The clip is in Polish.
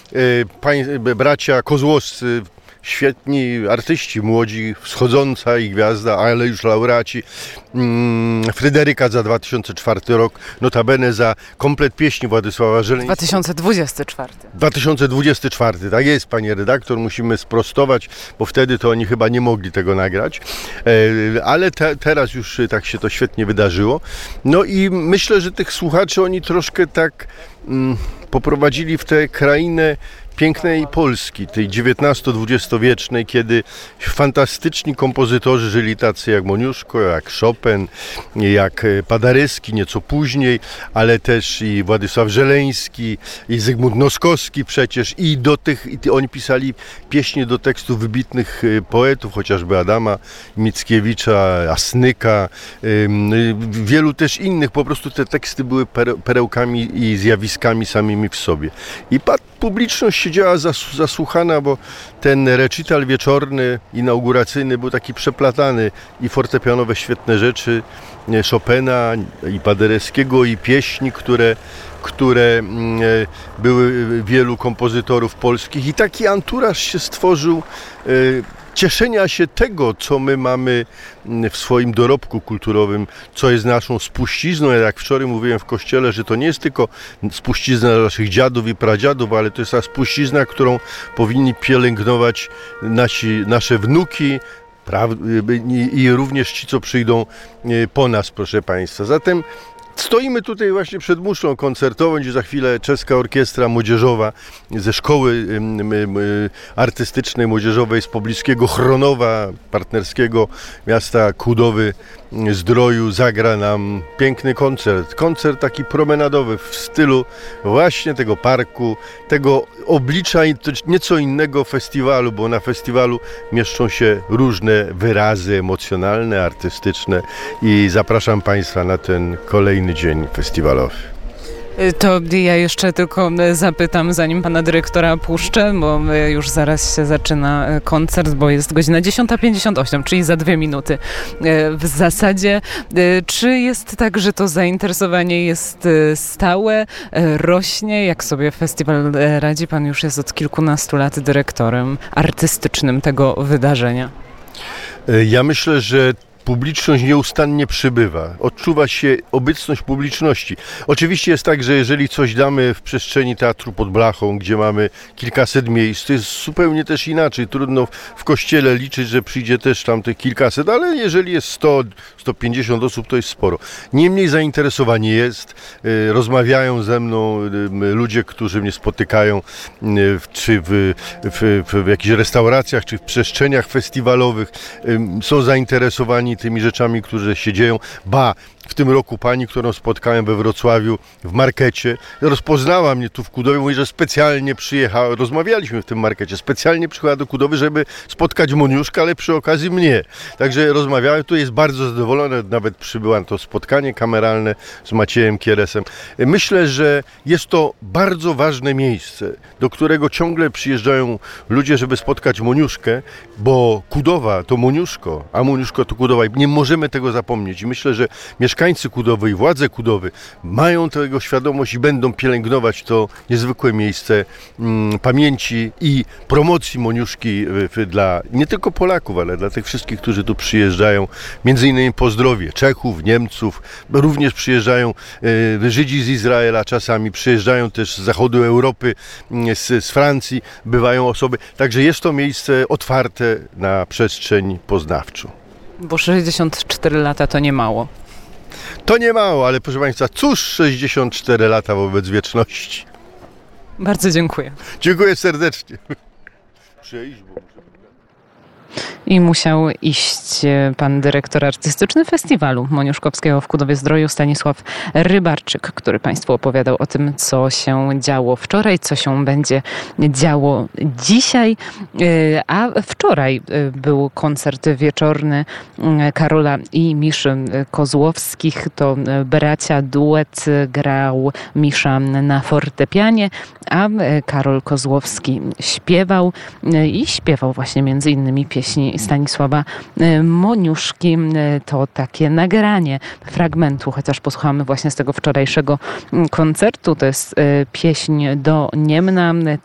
bracia Kozłowscy, świetni artyści, młodzi, wschodząca i gwiazda, ale już laureaci. Fryderyka za 2004 rok, notabene za komplet pieśni Władysława Żeleńskiego. 2024. 2024, tak jest, panie redaktor, musimy sprostować, bo wtedy to oni chyba nie mogli tego nagrać, ale teraz już tak się to świetnie wydarzyło. No i myślę, że tych słuchaczy oni troszkę tak poprowadzili w tę krainę pięknej Polski, tej XIX-XX wiecznej, kiedy fantastyczni kompozytorzy żyli tacy jak Moniuszko, jak Chopin, jak Paderewski nieco później, ale też i Władysław Żeleński, i Zygmunt Noskowski przecież, i oni pisali pieśni do tekstów wybitnych poetów, chociażby Adama Mickiewicza, Asnyka, wielu też innych. Po prostu te teksty były perełkami i zjawiskami samymi w sobie. I publiczność siedziała zasłuchana, bo ten recital wieczorny, inauguracyjny był taki przeplatany i fortepianowe świetne rzeczy Chopina i Paderewskiego i pieśni, które były wielu kompozytorów polskich i taki anturaż się stworzył cieszenia się tego, co my mamy w swoim dorobku kulturowym, co jest naszą spuścizną. Jak wczoraj mówiłem w kościele, że to nie jest tylko spuścizna naszych dziadów i pradziadów, ale to jest ta spuścizna, którą powinni pielęgnować nasze wnuki, i również ci, co przyjdą po nas, proszę Państwa. Zatem stoimy tutaj właśnie przed muszlą koncertową, gdzie za chwilę czeska orkiestra młodzieżowa ze szkoły artystycznej młodzieżowej z pobliskiego Chronowa, partnerskiego miasta Kudowy-Zdroju, zagra nam piękny koncert. Koncert taki promenadowy w stylu właśnie tego parku, tego oblicza nieco innego festiwalu, bo na festiwalu mieszczą się różne wyrazy emocjonalne, artystyczne i zapraszam Państwa na ten kolejny dzień festiwalowy. To ja jeszcze tylko zapytam, zanim pana dyrektora puszczę, bo już zaraz się zaczyna koncert, bo jest godzina 10:58, czyli za 2 minuty. W zasadzie, czy jest tak, że to zainteresowanie jest stałe, rośnie? Jak sobie festiwal radzi? Pan już jest od kilkunastu lat dyrektorem artystycznym tego wydarzenia. Ja myślę, że publiczność nieustannie przybywa. Odczuwa się obecność publiczności. Oczywiście jest tak, że jeżeli coś damy w przestrzeni Teatru pod Blachą, gdzie mamy kilkaset miejsc, to jest zupełnie też inaczej. Trudno w kościele liczyć, że przyjdzie też tam tych kilkaset, ale jeżeli jest 100, 150 osób, to jest sporo. Niemniej zainteresowanie jest. Rozmawiają ze mną ludzie, którzy mnie spotykają czy w jakichś restauracjach, czy w przestrzeniach festiwalowych. Są zainteresowani tymi rzeczami, które się dzieją. W tym roku pani, którą spotkałem we Wrocławiu w markecie, rozpoznała mnie tu w Kudowie, mówi, że specjalnie przyjechała, rozmawialiśmy w tym markecie, specjalnie przyjechała do Kudowy, żeby spotkać Moniuszka, ale przy okazji mnie. Także rozmawiałem, tu jest bardzo zadowolona, nawet przybyła na to spotkanie kameralne z Maciejem Kieresem. Myślę, że jest to bardzo ważne miejsce, do którego ciągle przyjeżdżają ludzie, żeby spotkać Moniuszkę, bo Kudowa to Moniuszko, a Moniuszko to Kudowa i nie możemy tego zapomnieć. I myślę, że mieszkańcy Kudowy i władze Kudowy mają tego świadomość i będą pielęgnować to niezwykłe miejsce pamięci i promocji Moniuszki dla nie tylko Polaków, ale dla tych wszystkich, którzy tu przyjeżdżają, między innymi po zdrowie Czechów, Niemców, również przyjeżdżają Żydzi z Izraela czasami, przyjeżdżają też z zachodu Europy, z Francji, bywają osoby. Także jest to miejsce otwarte na przestrzeń poznawczą. Bo 64 lata to nie mało. To nie mało, ale proszę Państwa, cóż 64 lata wobec wieczności. Bardzo dziękuję. Dziękuję serdecznie. I musiał iść pan dyrektor artystyczny festiwalu moniuszkowskiego w Kudowie-Zdroju, Stanisław Rybarczyk, który Państwu opowiadał o tym, co się działo wczoraj, co się będzie działo dzisiaj. A wczoraj był koncert wieczorny Karola i Miszy Kozłowskich. To bracia, duet, grał Misza na fortepianie, a Karol Kozłowski śpiewał i śpiewał właśnie między innymi pieśni Stanisława Moniuszki. To takie nagranie fragmentu, chociaż posłuchamy właśnie z tego wczorajszego koncertu. To jest pieśń do Niemna.